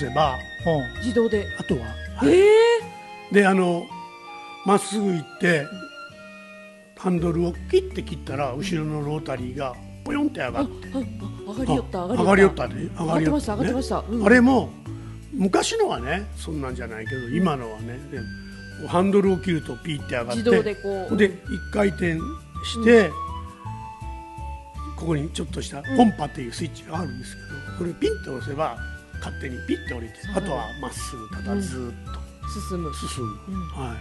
せば自動で。 あとは、でまっすぐ行ってハンドルをキッて切ったら後ろのロータリーがポヨンって上がって上がりよった上がりよったね上がってました上がってました。 あれも昔のはねそんなんじゃないけど今のはねハンドルを切るとピーって上がって自動でこうで一回転して、ここにちょっとしたコンパっていうスイッチがあるんですけど、これピンって押せば勝手にピッて降りて、あとはまっすぐただずーっと進む。 はい、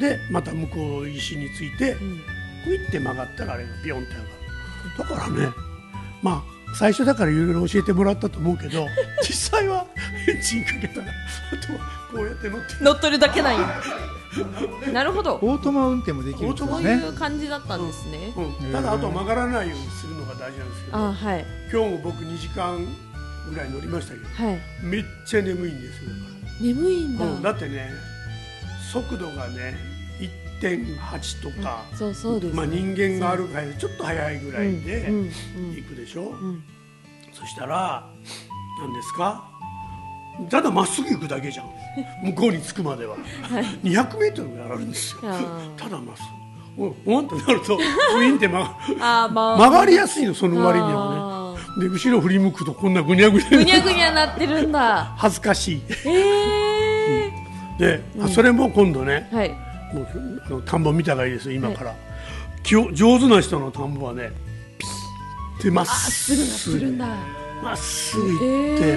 でまた向こう石について、クイって曲がったらあれがビヨンって上がる。だからね、まあ最初だからいろいろ教えてもらったと思うけど実際はエンジンかけたらあとはこうやって乗ってるだけなんやなるほど。 オートマ運転もできるんですね。 そういう感じだったんですね。 ただあとは曲がらないようにするのが大事なんですけど、 はい、 今日も僕2時間ぐらい乗りましたけど、めっちゃ眠いんですよ。だから眠いんだ、 だってね速度がね 1.8 とか、 そうですね、 まあ、人間が歩く速度ちょっと速いぐらいで行くでしょ、そしたら何ですか、ただまっすぐ行くだけじゃん向こうに着くまでは200メートルぐらいあるんですよただまっすぐおんってなるとウィンって曲がりやすいの、その割にはね。で後ろ振り向くとこんなぐにゃぐにゃぐにゃぐにゃなってるんだ恥ずかしい。で、それも今度ね、もう田んぼ見たがいいですよ今から、上手な人の田んぼはねピッてまっすぐまっすぐ行って、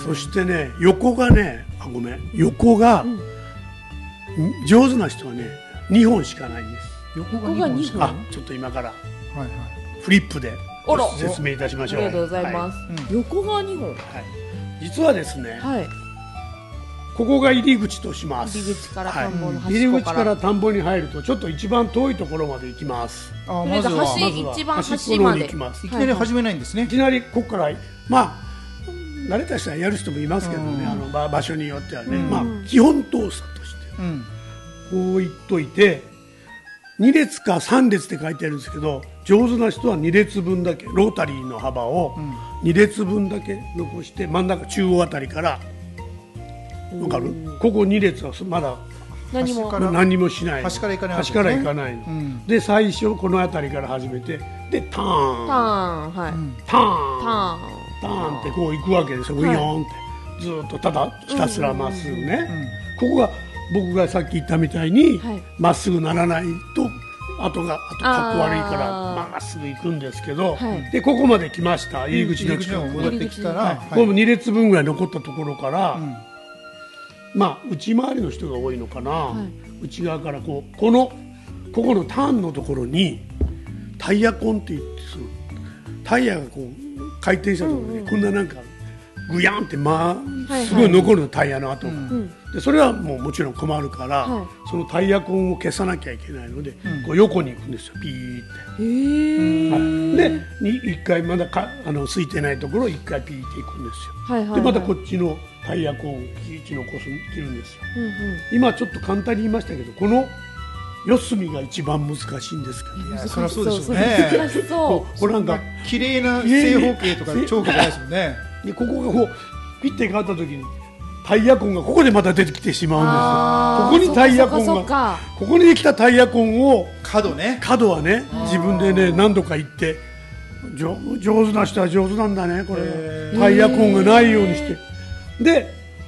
そしてね横がね横が、上手な人はね2本しかないんです。 横が2本しかない。 ちょっと今からフリップで説明いたしましょう。 ありがとうございます。横が2本、 実はですね、ここが入り口とします。 入り口から田んぼの端っこから、 入り口から田んぼに入るとちょっと一番遠いところまで行きます。 まずは一番端までいきなり始めないんですね。 いきなりここから、まあ慣れた人はやる人もいますけどね、場所によってはね、まあ基本動作としてこう言っといて、2列か3列って書いてあるんですけど、上手な人は2列分だけ、ロータリーの幅を2列分だけ残して、真ん中中央あたりから分かる？ここ2列はまだ何もしない、 端から行かない、 端から行かないの、で最初この辺りから始めて、でターンターンってこう行くわけですよ。ウィヨーンってずっとただひたすらまっすぐね、ここが僕がさっき言ったみたいにまっすぐならないとあとかっこ悪いからまっすぐ行くんですけど、でここまで来ました。入り口の近く戻ってきたら、 これも2列分ぐらい残ったところから、まあ内回りの人が多いのかな、内側からここのターンのところにタイヤコンって言って、タイヤがこう回転したところでこんななんかグヤンってすごい残るの、タイヤの跡が。でそれはもちろん困るから、そのタイヤコンを消さなきゃいけないので、こう横に行くんですよ、ピーって。で1回まだ空いてないところを1回ピーって行くんですよ。でまたこっちのタイヤコンを切るんですよ。今ちょっと簡単に言いましたけど、この四隅が一番難しいんですけど、 そりゃそうでしょうね。 難しそう。 これなんか綺麗な正方形とか長方形じゃないですよね。 でここがこうピッて変わった時にタイヤコンがここでまた出てきてしまうんですよ。ここにタイヤコンが、ここにできたタイヤコンを角はね自分でね何度か言って、上手な人は上手なんだねこれ、タイヤコンがないようにして、で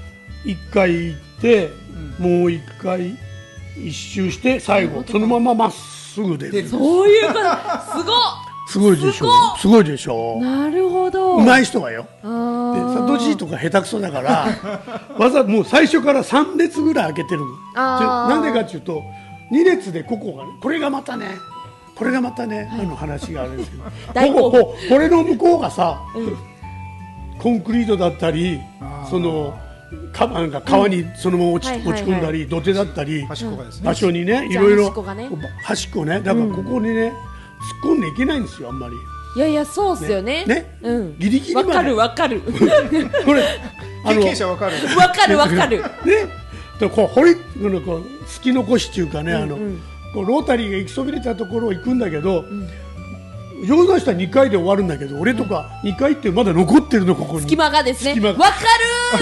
1回行ってもう1回一周して最後そのまままっすぐ出る。 そういうことすごいでしょ。すごいでしょ。 なるほど。 上手い人がよ。で佐藤Gとか下手くそだからもう最初から3列ぐらい開けてるの。なんでかっていうと2列でここがね、これがまたね話があるんですけど、これの向こうがさ、コンクリートだったりなんか川にそのまま落ち込んだり、土手だったり場所にね、いろいろ端っこね、だからここにね突っ込んでいけないんですよ、あんまり。 いやいや、そうっすよね。 ギリギリまで。 わかる。 これ経験者わかる。 ね、こう突き残しっていうかね、ロータリーが行きそびれたところを行くんだけど、上手な人は2回で終わるんだけど、俺とか2回ってまだ残ってるの、ここに隙間がですね。わかる。